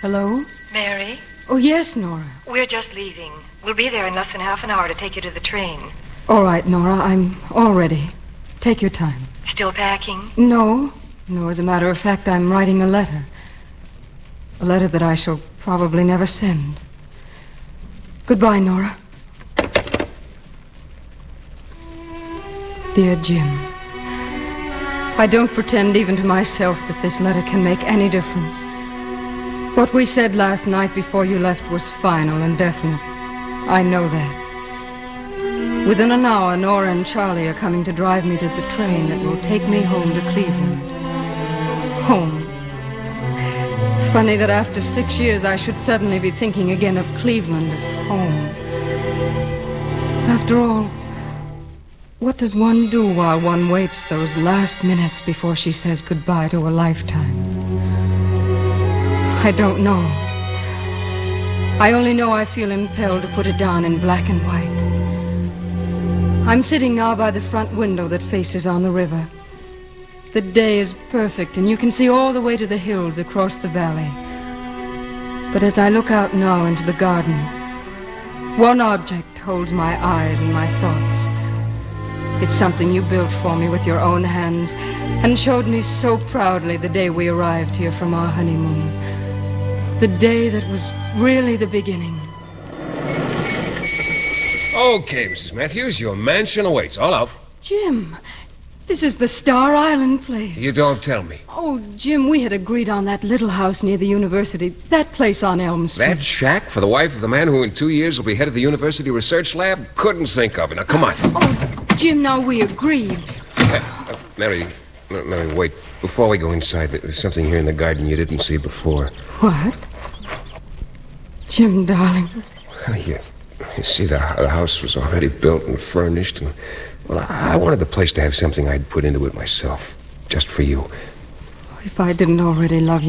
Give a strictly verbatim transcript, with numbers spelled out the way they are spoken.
Hello? Mary? Oh, yes, Nora. We're just leaving. We'll be there in less than half an hour to take you to the train. All right, Nora, I'm all ready. Take your time. Still packing? No. No, as a matter of fact, I'm writing a letter. A letter that I shall probably never send. Goodbye, Nora. Dear Jim, I don't pretend even to myself that this letter can make any difference. What we said last night before you left was final and definite. I know that. Within an hour, Nora and Charlie are coming to drive me to the train that will take me home to Cleveland. Home. Funny that after six years I should suddenly be thinking again of Cleveland as home. After all, what does one do while one waits those last minutes before she says goodbye to a lifetime? I don't know. I only know I feel impelled to put it down in black and white. I'm sitting now by the front window that faces on the river. The day is perfect, and you can see all the way to the hills across the valley. But as I look out now into the garden, one object holds my eyes and my thoughts. It's something you built for me with your own hands and showed me so proudly the day we arrived here from our honeymoon. The day that was really the beginning. Okay, Missus Matthews, your mansion awaits. All out. Jim, this is the Star Island place. You don't tell me. Oh, Jim, we had agreed on that little house near the university. That place on Elm Street. That shack for the wife of the man who in two years will be head of the university research lab? Couldn't think of it. Now, come on. Oh, Jim, now we agreed. Uh, uh, Mary, uh, Mary, wait. Before we go inside, there's something here in the garden you didn't see before. What? Jim, darling. You, you see, the, the house was already built and furnished, and, well, I, I wanted the place to have something I'd put into it myself, just for you. If I didn't already love you